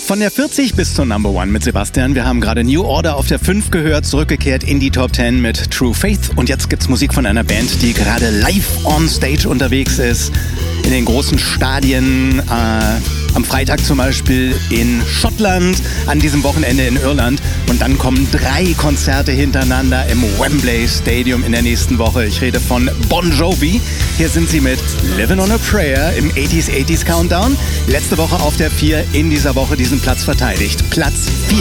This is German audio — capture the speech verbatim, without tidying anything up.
Von der vierzig bis zur Number One mit Sebastian. Wir haben gerade New Order auf der fünf gehört, zurückgekehrt in die Top zehn mit True Faith. Und jetzt gibt's Musik von einer Band, die gerade live on stage unterwegs ist. In den großen Stadien, äh, am Freitag zum Beispiel in Schottland, an diesem Wochenende in Irland. Und dann kommen drei Konzerte hintereinander im Wembley Stadium in der nächsten Woche. Ich rede von Bon Jovi. Hier sind sie mit Living on a Prayer im achtziger achtziger Countdown. Letzte Woche auf der vier, in dieser Woche diesen Platz verteidigt. Platz vier.